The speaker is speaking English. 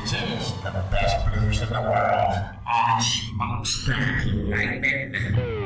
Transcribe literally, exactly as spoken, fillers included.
It is the best blues in the world. Osh, monks, you like it?